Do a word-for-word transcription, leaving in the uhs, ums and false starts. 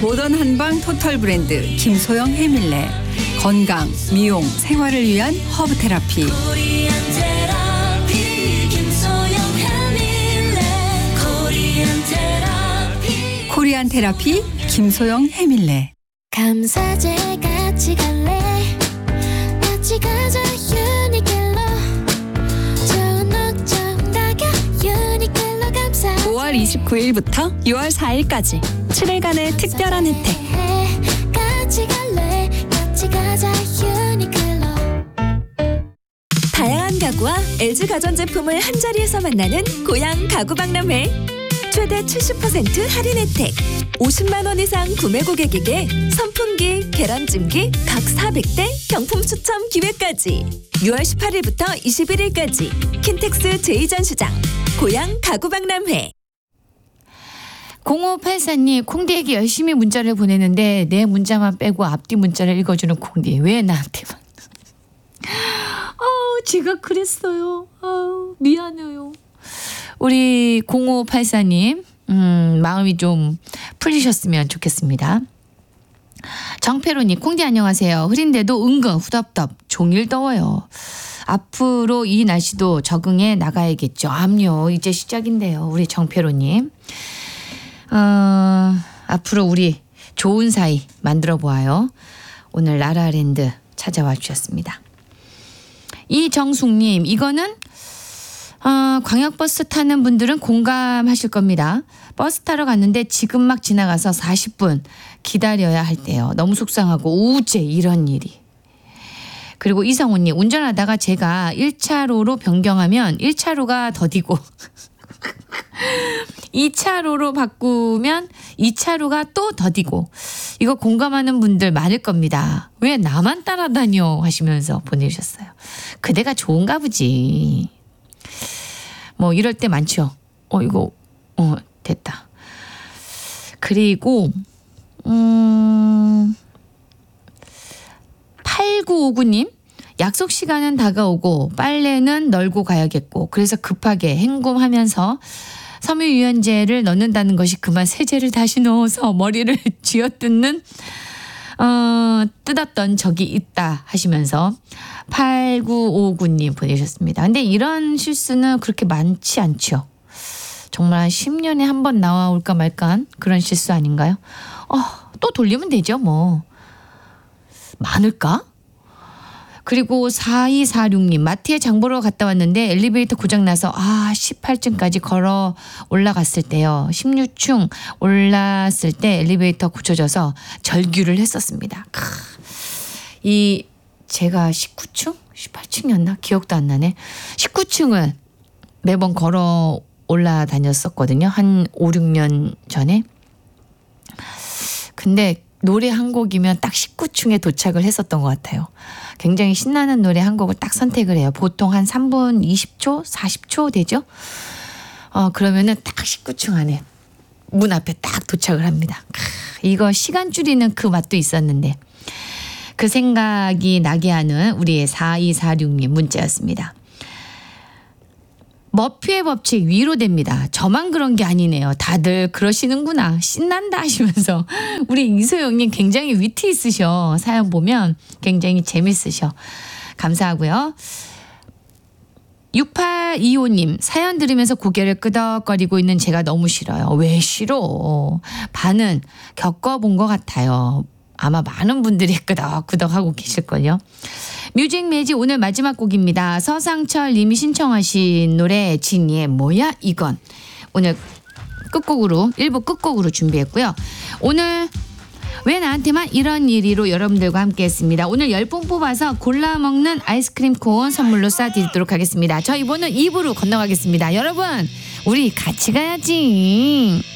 모던 한방 토탈 브랜드 김소영 해밀레. 건강, 미용, 생활을 위한 허브 테라피. 코리안 테라피 김소영 해밀레. 감사제 같이 갈래. 같이 가자 유니클로. 좋은 옷 정다겨 유니클로 감사. 오월 이십구일부터 유월 사일까지 칠 일간의 특별한 혜택. 같이 갈래. 같이 가자 유니클로. 다양한 가구와 엘지 가전제품을 한자리에서 만나는 고양 가구박람회. 최대 칠십 퍼센트 할인 혜택. 오십만 원 이상 구매 고객에게 선풍기, 계란찜기 각 사백 대 경품 추첨 기회까지. 유월 십팔일부터 이십일일까지 킨텍스 제이 전시장 고양 가구박람회. 공오팔사님, 콩디에게 열심히 문자를 보내는데 내 문자만 빼고 앞뒤 문자를 읽어주는 콩디. 왜 나한테만. 아우, 제가 그랬어요. 아우, 미안해요. 우리 공오팔사님, 음, 마음이 좀 풀리셨으면 좋겠습니다. 정페로님, 콩디 안녕하세요. 흐린데도 은근 후덥덥 종일 더워요. 앞으로 이 날씨도 적응해 나가야겠죠. 암요, 이제 시작인데요. 우리 정페로님. 어, 앞으로 우리 좋은 사이 만들어 보아요. 오늘 라라랜드 찾아와 주셨습니다. 이정숙님, 이거는 어, 광역버스 타는 분들은 공감하실 겁니다. 버스 타러 갔는데 지금 막 지나가서 사십 분 기다려야 할 때요. 너무 속상하고 우째 이런 일이. 그리고 이성훈님, 운전하다가 제가 일 차로로 변경하면 일 차로가 더디고 이 차로로 바꾸면 이 차로가 또 더디고. 이거 공감하는 분들 많을 겁니다. 왜 나만 따라다녀 하시면서 보내주셨어요. 그대가 좋은가 보지. 뭐 이럴 때 많죠. 어 이거 어 됐다. 그리고 음 팔구오구님, 약속 시간은 다가오고 빨래는 널고 가야겠고 그래서 급하게 헹굼하면서 섬유유연제를 넣는다는 것이 그만 세제를 다시 넣어서 머리를 쥐어뜯는 어, 뜯었던 적이 있다 하시면서 팔구오구님 보내셨습니다. 근데 이런 실수는 그렇게 많지 않죠. 정말 십 년에 한 번 나와올까 말까한 그런 실수 아닌가요? 어, 또 돌리면 되죠 뭐. 많을까? 그리고 사이사육님, 마트에 장 보러 갔다 왔는데 엘리베이터 고장나서 아 십팔 층까지 걸어 올라갔을 때요. 십육 층 올랐을 때 엘리베이터 고쳐져서 절규를 했었습니다. 크, 이 제가 십구 층? 십팔 층이었나? 기억도 안 나네. 십구 층을 매번 걸어 올라다녔었거든요. 한 오, 육 년 전에. 근데 노래 한 곡이면 딱 십구 층에 도착을 했었던 것 같아요. 굉장히 신나는 노래 한 곡을 딱 선택을 해요. 보통 한 삼 분 이십 초, 사십 초 되죠? 어, 그러면은 딱 십구 층 안에 문 앞에 딱 도착을 합니다. 크, 이거 시간 줄이는 그 맛도 있었는데 그 생각이 나게 하는 우리의 사이사육님 문자였습니다. 머피의 법칙 위로됩니다. 저만 그런 게 아니네요. 다들 그러시는구나. 신난다 하시면서 우리 이소영님 굉장히 위트 있으셔. 사연 보면 굉장히 재밌으셔. 감사하고요. 육팔이오님, 사연 들으면서 고개를 끄덕거리고 있는 제가 너무 싫어요. 왜 싫어? 반은 겪어본 것 같아요. 아마 많은 분들이 끄덕끄덕하고 계실걸요. 뮤직 매직 오늘 마지막 곡입니다. 서상철 님이 신청하신 노래 진이의 뭐야 이건. 오늘 끝곡으로 일 부 끝곡으로 준비했고요. 오늘 왜 나한테만 이런 일이로 여러분들과 함께했습니다. 오늘 열 분 뽑아서 골라 먹는 아이스크림 콘 선물로 쏴드리도록 하겠습니다. 저희 이번은 이 부로 건너가겠습니다. 여러분 우리 같이 가야지.